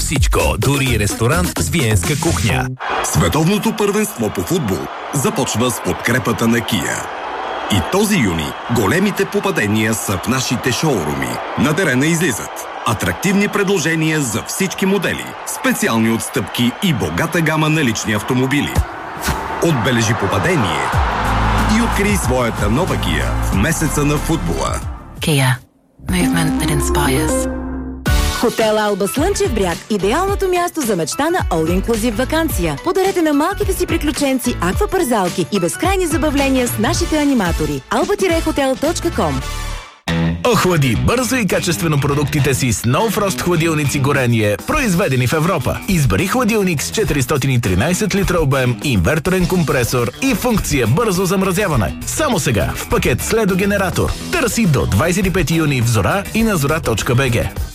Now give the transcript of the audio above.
всичко, дори ресторант с виенска кухня. Световното първенство по футбол започва с подкрепата на Kia. И този юни големите попадения са в нашите шоуруми. На терена излизат атрактивни предложения за всички модели, специални отстъпки и богата гама на лични автомобили. Отбележи попадение и открий своята нова Kia в месеца на футбола. Kia. Movement that inspires. Хотел Алба Слънчев бряг – идеалното място за мечта на all-inclusive ваканция. Подарете на малките си приключенци аквапарзалки и безкрайни забавления с нашите аниматори. alba-hotel.com. Охлади бързо и качествено продуктите си с No Frost хладилници горение, произведени в Европа. Избери хладилник с 413 литра обем, инверторен компресор и функция бързо замразяване. Само сега в пакет с ледогенератор. Търси до 25 юни в Зора и на zora.bg.